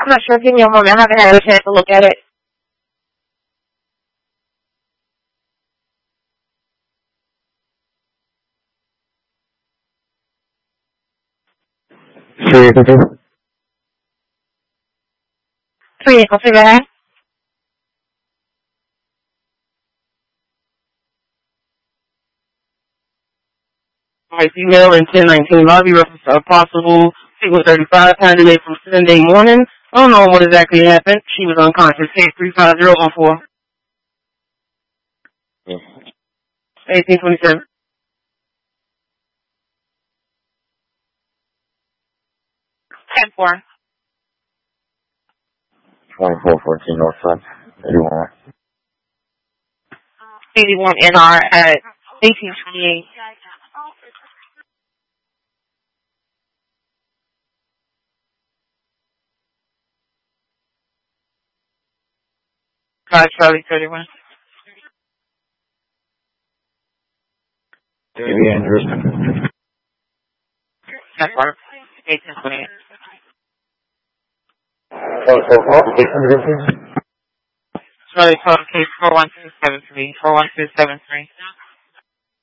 I'm not sure. Give me a moment. I haven't had a chance to look at it. Sweet. I'll see that. Alright, female in 1019 lobby reference to a possible Sequel 35 candidate from Sunday morning. I don't know what exactly happened. She was unconscious. Case 35014. 1827. 10-4. 2414 Northside. 81. 81 NR at 1828. Charlie 31. Maybe Andrew. That's one. 1828. 815. Charlie 12, case 41273. 41273.